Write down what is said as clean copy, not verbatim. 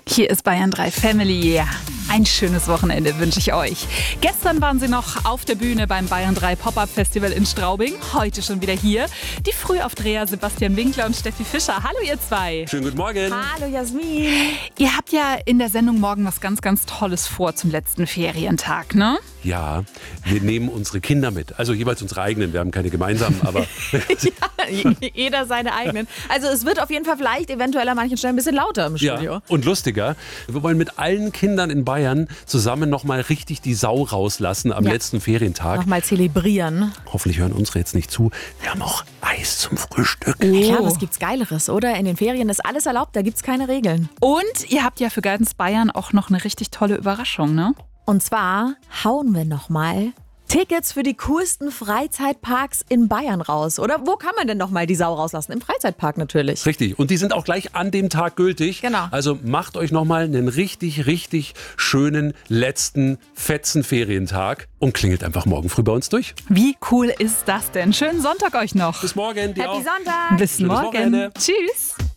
Hier ist Bayern 3 Family. Ja, ein schönes Wochenende wünsche ich euch. Gestern waren sie noch auf der Bühne beim Bayern 3 Pop-Up Festival in Straubing. Heute schon wieder hier. Die Frühaufdreher Sebastian Winkler und Steffi Fischer. Hallo ihr zwei. Schönen guten Morgen. Hallo Jasmin. Ihr habt ja in der Sendung morgen was ganz, ganz Tolles vor zum letzten Ferientag, ne? Ja, wir nehmen unsere Kinder mit. Also jeweils unsere eigenen. Wir haben keine gemeinsamen, aber... Ja, jeder seine eigenen. Also es wird auf jeden Fall vielleicht eventuell an manchen Stellen ein bisschen lauter im Studio. Ja, und lustiger. Wir wollen mit allen Kindern in Bayern zusammen nochmal richtig die Sau rauslassen am letzten Ferientag. Nochmal zelebrieren. Hoffentlich hören unsere jetzt nicht zu. Wir haben auch Eis zum Frühstück. Ja, klar, was gibt's Geileres, oder? In den Ferien ist alles erlaubt, da gibt's keine Regeln. Und ihr habt ja für Guidance Bayern auch noch eine richtig tolle Überraschung, ne? Und zwar hauen wir nochmal Tickets für die coolsten Freizeitparks in Bayern raus. Oder wo kann man denn nochmal die Sau rauslassen? Im Freizeitpark natürlich. Richtig. Und die sind auch gleich an dem Tag gültig. Genau. Also macht euch nochmal einen richtig, richtig schönen letzten fetzen Ferientag und klingelt einfach morgen früh bei uns durch. Wie cool ist das denn? Schönen Sonntag euch noch. Bis morgen. Dir Happy auch. Sonntag. Bis Schönes morgen. Wochenende. Tschüss.